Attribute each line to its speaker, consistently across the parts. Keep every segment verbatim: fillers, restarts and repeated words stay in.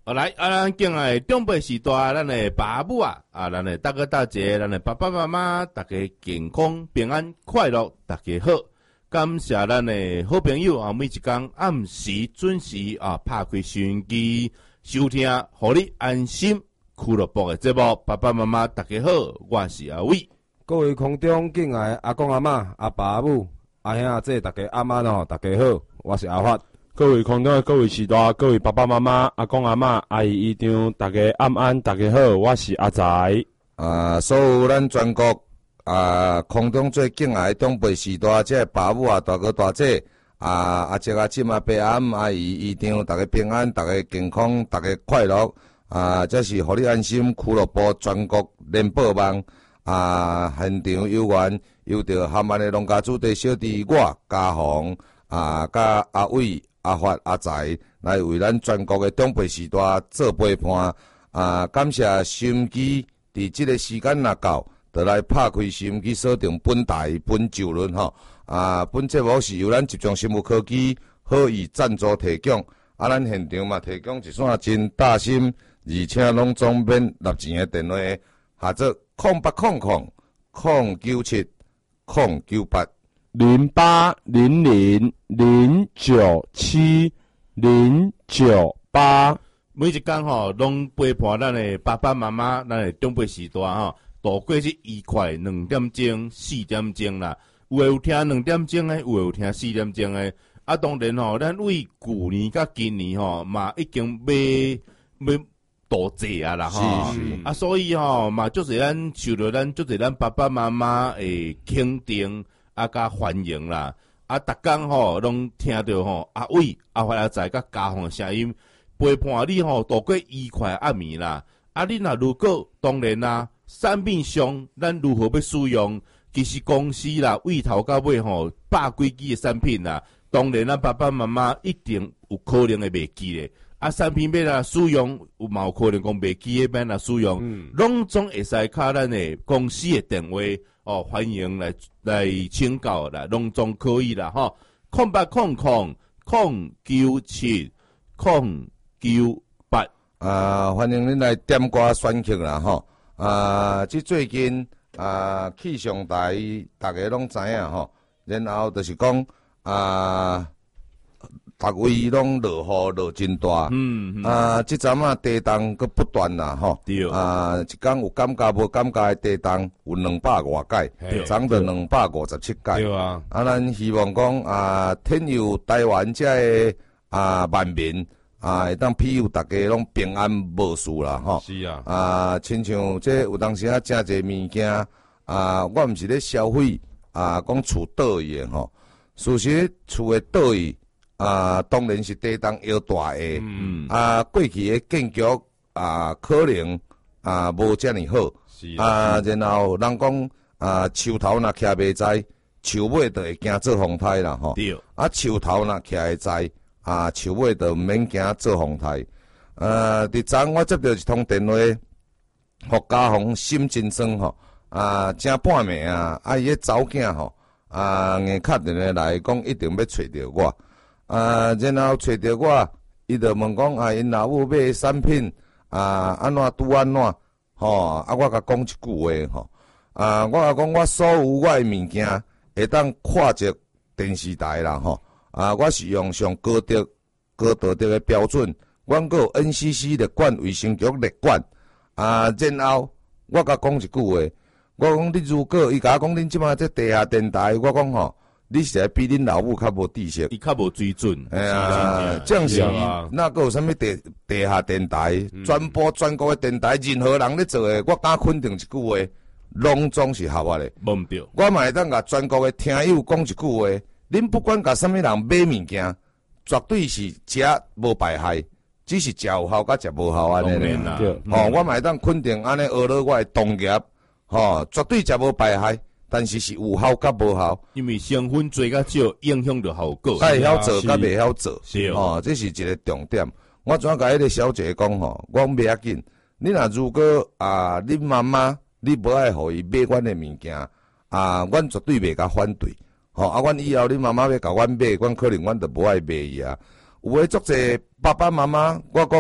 Speaker 1: 啊来啊，咱敬爱长辈时代，咱的爸母啊，啊，咱的大哥大姐，咱的爸爸妈妈，大家健康平安快乐，大家好。感谢咱的好朋友啊，每一天按时准时啊，拍开收音机收听，互你安心俱乐部的节目。爸爸妈妈，大家好，我是阿伟。
Speaker 2: 各位空中敬爱阿公阿嬷、阿爸阿母、阿兄阿姐，大家阿妈喏，大家好，我是阿发。
Speaker 3: 各位空中的各位时代，各位爸爸妈妈、阿公阿嬷、阿姨姨丈，大家安安，大家好，我是阿财。
Speaker 4: 啊，所有咱全国。啊，空中最敬爱的长辈时代，即个爸母啊、大哥大姐啊、阿叔阿婶阿伯阿姆阿姨姨丈，大家平安，大家健康，大家快乐啊！这是互你安心俱乐部全国联播网啊，现场有缘有着含万的农家主地小弟我家宏啊，甲阿伟、阿发、阿财来为咱全国的长辈时代做陪伴啊！感谢收音机伫即个时间若到。就来拍开收音机，锁定本台本周论吼啊！本节目是由咱集中生物科技好意赞助提供，啊，咱现场嘛提供一线真大心，而且拢总免纳钱的电话，下做空八空空空九七空九八
Speaker 3: 零八零零零九七零九八。
Speaker 1: 每一天吼，拢陪伴咱的爸爸妈妈，咱的长辈时代吼。度过是愉快两点钟、四点钟啦，有诶有听两点钟诶，有诶有听四点钟诶。啊，当然吼，咱为旧年甲今年吼嘛已经要要多济啊啦吼。啊，所以吼嘛，就是咱受到咱就是咱爸爸妈妈诶肯定啊甲欢迎啦。啊，逐工吼拢听到吼阿伟、阿发、阿财甲家宏声音，陪伴你吼度过愉快暗暝啦。啊，你若如果当然啦。产品上，咱如何要使用？其实公司啦，为头到尾吼，百几支的产品啦，当然咱爸爸妈妈一定有可能会袂记咧。啊，产品要啦使用，有嘛有可能讲袂记的，要啦使用，拢、嗯、总会使卡咱的公司的电话哦，欢迎来来请教啦，拢总可以啦吼。空八空空空九七空九八
Speaker 4: 啊，欢迎恁来点歌选曲啦吼。啊，即最近啊，气象台大家拢知影吼，然后就是讲啊，逐位拢落雨落真大，嗯嗯啊，即阵啊地动佫不断啦吼，对啊，一天有感觉无感觉的地动有两百外届，涨到两百五十七届，对啊，啊，咱希望讲啊，天佑台湾遮个啊万民。啊，会当庇佑大家拢平安无事啦，吼。是啊。啊，亲像这有当时啊，诚侪物件啊，我毋是咧消费啊，讲厝倒去诶吼。事实厝诶倒去啊，当然是地动摇大诶。嗯。啊，过去诶建筑啊，可能啊无遮尔好。是啊。啊，然后人讲啊，树头若徛袂在，树尾就会惊做风台啦，吼。对。啊，树头若徛会在。啊，树尾就毋免惊做风台。呃，伫昨我接到一通电话，互家宏心真酸吼。啊，正半暝啊，啊伊迄查某囝吼，啊硬敲电话来讲，一定要找着我。啊，然后找着我，伊就问讲啊，因老母买产品啊，安怎拄安怎？吼，啊，我甲讲一句话吼。啊，我甲讲我所有我诶物件会当看着电视台啦吼。啊，我是用上高德、高道德的标准，阮阁有 N C C 的管卫生局列管。啊，然后我甲讲一句话，我讲你如果伊甲我讲恁即马这地下电台，我讲吼，你是来比恁老母较无知识，
Speaker 1: 伊较无水准。
Speaker 4: 哎呀，这样是，那阁有啥物地地下电台，传播全国的电台，任何人咧做诶，我敢肯定一句话，拢总是合法的。
Speaker 1: 无对，
Speaker 4: 我嘛会当甲全国的听友讲一句话。恁不管甲啥物人买物件，绝对是食无败害，只是食有效甲食无效安尼啦。吼，我嘛会当肯定安尼学了我诶同业，吼，绝对食无败害，但是是有效甲无效。
Speaker 1: 因为成分多甲少，影响着效果。
Speaker 4: 会晓做甲袂晓做，吼，这是一个重点。我怎甲迄个小姐讲吼，我讲袂要紧，你若如果啊，恁妈妈你无爱互伊买阮诶物件，啊，阮绝对袂甲反对。吼、哦，啊，阮以后恁妈妈要甲阮买，阮可能阮就无爱买伊啊。有诶足侪爸爸妈妈，我讲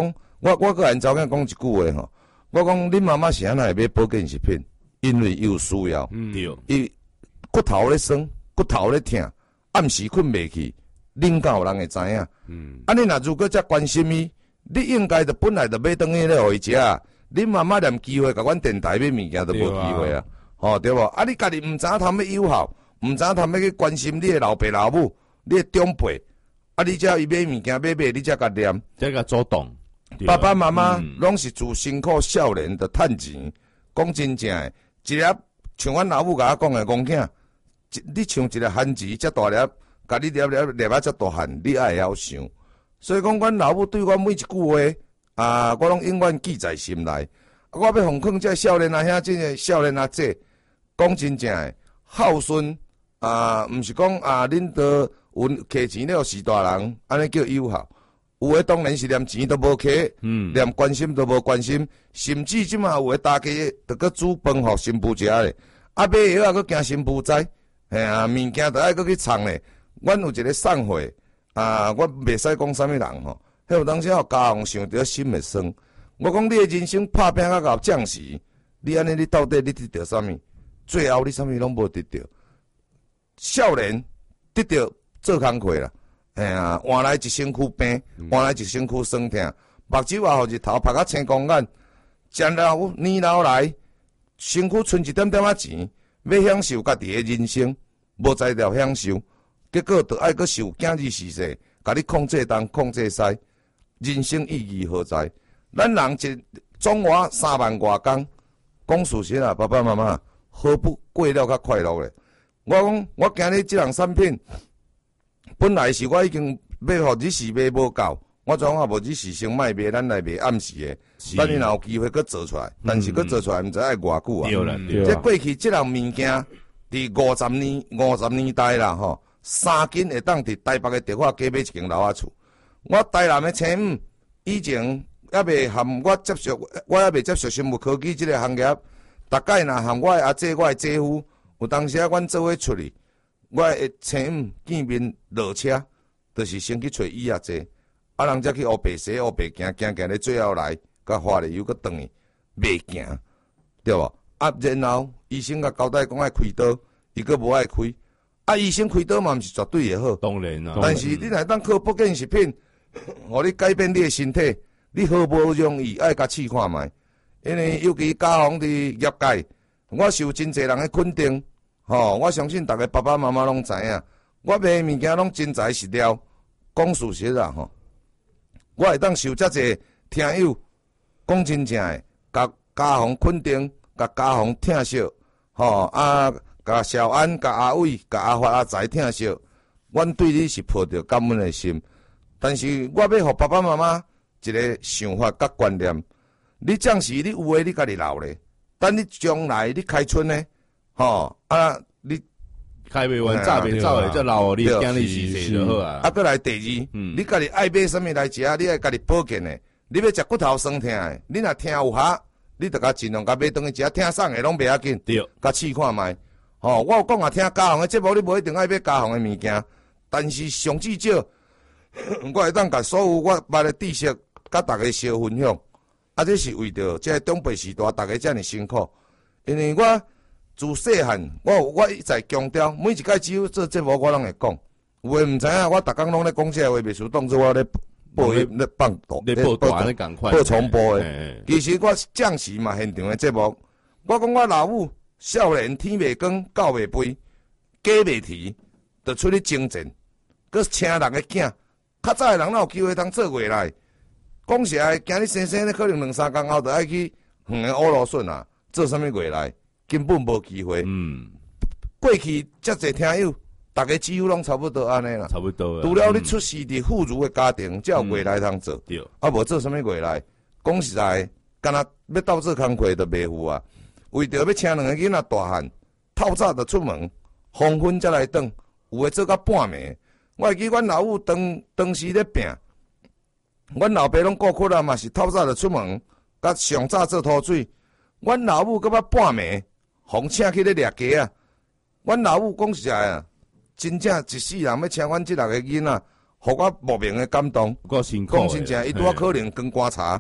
Speaker 4: 我我个人查某囝讲一句话吼，我讲恁妈妈是安那会买保健食品，因为伊有需要，
Speaker 1: 对，
Speaker 4: 伊骨头咧酸，骨头咧疼，暗时困袂去，恁敢有人会知影？嗯，啊，你若如果遮关心伊，你應該就本來就買等於咧互伊食啊。恁媽媽連機會甲阮電台買物件都無機會啊，吼對無？啊，你家己毋知影通要友好，毋知影通要去關心你的老爸老母，你的長輩，啊，你才伊買物件買買，你才甲念，
Speaker 1: 才甲主動。
Speaker 4: 爸爸媽媽攏是自辛苦少年的趁錢，講真正誒，一粒像阮老母甲我講誒，講囝，你像一個番薯遮大粒，甲你粒粒粒啊遮大漢，你愛會曉想。所以講，阮老母對我每一句話啊，我攏永遠記在心內。我要奉勸這少年阿兄，這個少年阿姐，講真正誒，孝順啊，毋是講啊，恁都有摕錢了是大人，安尼叫友好。有誒當然是連錢都無摕，嗯，連關心都無關心，甚至即馬有誒大家著閣煮飯互新婦食咧，啊買藥啊閣驚新婦知，嘿啊物件著愛閣去藏咧。阮有一個送貨。啊！我袂使講啥物人吼，迄有當時互家父想着心會酸。我講你誒人生拍拼啊到將時，你安尼你到底你得到啥物？最後你啥物攏無得到。少年得到做工課啦，哎呀，換來一身軀病，換來一身軀酸痛，目睭啊，互日頭拍啊青光眼，漸老年老來，身軀剩一點點仔錢，要享受家己誒人生，無才調享受。結果就愛閣受囝兒時勢，甲你控制東控制西，人生意義何在？咱人一總活三萬外工，講事實啊，爸爸媽媽何不過了較快樂咧？我講我今日即項產品，本來是我已經要互日時買無夠，我總啊無日時先賣賣，咱來賣暗時誒，等你若有機會閣做出來，但是閣做出來毋知愛偌久啊？即過去即項物件，佇五十年五十年代啦，吼。三斤會當佇台北嘅地方加買一間樓仔厝。我台南嘅青五以前還未含我接觸，我還未接觸生物科技這個行業。大概若含我嘅阿姐、我嘅姐夫，有當時啊，阮做伙出去，我嘅青五見面落車，就是先去找伊阿姐，啊人才去烏白洗、烏白行，行行咧最後來，甲花咧又閣轉去袂行，對無？啊，然後醫生甲交代講愛開刀，伊閣無愛開。啊，醫生開刀嘛，毋是絕對會好。當然啦。但是你若當靠保健食品，互你改變你嘅身體，你好無容易，愛甲試看覓。因為尤其家訪佇業界，我受真濟人嘅肯定，吼，我相信逐個爸爸媽媽攏知影，我賣物件攏真材實料。講事實啊，吼，我會當受遮濟聽友講真正誒，甲家訪肯定，甲家訪聽惜，吼啊。甲小安、甲阿偉、甲阿發、阿財聽惜，阮對你是抱着感恩的心。但是我要互爸爸媽媽一個想法甲觀念，你將時你有誒，你家己留咧，等你將來你開春咧，吼啊，你
Speaker 1: 開袂完，早袂走誒，則留互你囝兒時勢就好啊。
Speaker 4: 啊，閣來第二，嗯、你家己愛買啥物來食，你愛家己保健誒，你要食骨頭酸痛誒，你若聽有效，你著甲盡量甲買轉去食，聽送誒攏袂要緊，對，甲試看覓。吼、哦，我有講啊，聽家行誒節目，你無一定愛買家行誒物件，但是上至少，我會當甲所有我捌誒知識，甲大家相分享。啊，這是為着即個長輩時代，大家遮爾辛苦。因為我自細漢，我我一再強調，每一屆只有做節目，我攏會講。有誒毋知影，我逐工攏咧講這個話，袂輸當作我咧報咧咧放大，
Speaker 1: 咧報大咧共款，
Speaker 4: 報重播誒。其實我將時嘛現場誒節目，我講我老母。少年天未光，狗未肥，雞未啼，就出去征戰。佮請人個囝，較早誒人哪有機會通做回來？講實在，今日生生咧，可能兩三工後就愛去遠個烏蘆筍啊，做啥物回來？根本無機會。嗯，過去遮濟聽友，大家幾乎攏差不多安尼啦。差不多。除了你出世佇富裕誒家庭，才有回來通做。對、嗯。啊，無做啥物回來？講實在，干若要鬥做工課就袂赴啊。為着要請兩個囡仔大漢，透早就出門，黃昏才來轉，有誒做到半暝。我會記阮老母當當時咧拼，阮老爸攏顧屈啊，嘛是透早就出門，甲上早做拖水。阮老母閣捌半暝，互請去咧掠雞啊！阮老母講實在啊，真正一世人要請阮即六個囡仔，互我莫名誒感動。夠辛苦。講真正，伊拄仔可能光觀察，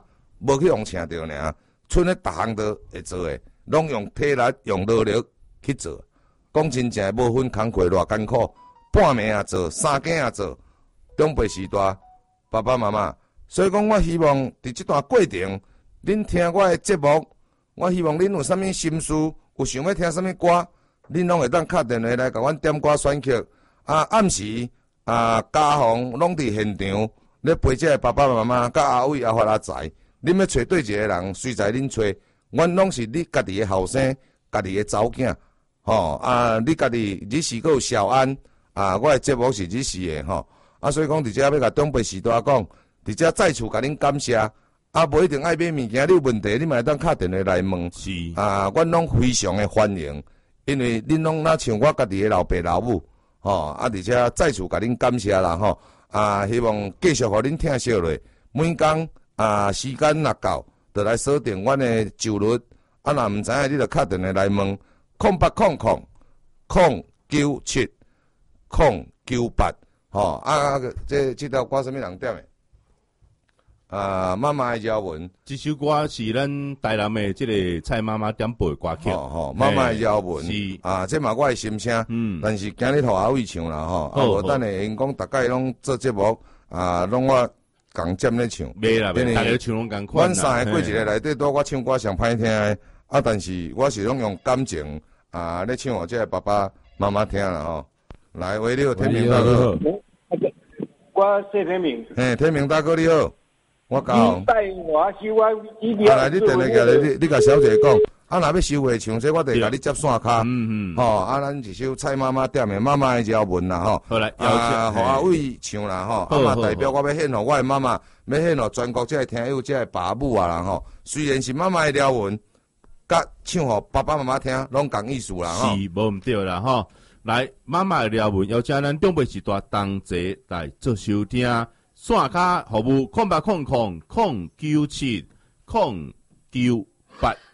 Speaker 4: 无去用请着尔，剩诶逐项都会做诶，拢用体力、用劳力去做。讲真正无分工课偌艰苦，半暝也做，三更也做，长辈时代爸爸妈妈。所以讲，我希望伫即段过程，恁听我诶节目，我希望恁有啥物心事，有想要听啥物歌，恁拢会当敲电话来甲阮点歌选曲。啊，暗时啊，家访拢伫现场咧陪这爸爸妈妈、甲阿伟、阿发、阿财。恁要找对一个人，随在恁找。阮拢是你家己诶后生，家己诶查某囝。吼、哦、啊！你家己日时阁有小安啊！我诶节目是日时诶吼啊，所以讲伫遮要甲长辈时代讲，伫遮再次甲恁感谢啊！无一定爱买物件，你有问题你嘛会当敲电话来问
Speaker 1: 是
Speaker 4: 啊！阮拢非常诶欢迎，因为恁拢若像我家己诶老爸老母吼啊！而且再次甲恁感谢啦吼啊！希望继续互恁听惜落，每工啊时间若到，就来锁定阮诶周日啊！若毋知影你就敲电话来问。空八空空空九七空九八，吼啊！这这条歌什么人点的？啊，妈妈的摇文，
Speaker 1: 这首歌是咱台南的这个蔡妈妈点播的歌曲。
Speaker 4: 吼吼，妈妈的摇文
Speaker 1: 是
Speaker 4: 啊，这嘛我的心声。嗯，但是今日互阿伟唱啦，吼，啊，无等下因讲大概拢做节目啊，拢我共占咧唱。
Speaker 1: 袂啦，袂，大家唱拢共款。
Speaker 4: 阮三个过一个内底，拄我唱歌上歹听的，啊，但是我是拢用感情。啊！咧唱互这爸爸妈妈听啦吼，来，喂，你好，天明大哥。
Speaker 5: 我谢天明。
Speaker 4: 嘿，天明大哥你好，我教。
Speaker 5: 你带我收我一条。
Speaker 4: 啊，来，你电话过来，你你甲小姐讲，啊，若要收回唱，这我得甲你接线卡。嗯嗯。吼，啊，咱一首蔡妈妈点的妈妈的条文啦吼。
Speaker 1: 好来，
Speaker 4: 啊，互阿伟唱啦吼，啊嘛代表我要献互我的妈妈，要献互全国这个听友这个爸母啊啦吼。虽然是妈妈的条文。甲唱互爸爸妈妈听，拢共意思啦吼。
Speaker 1: 是，无毋对啦吼。来，妈妈的聊文，邀请咱长辈时代同齐来做收听。线卡服务：空八空空空九七空九八。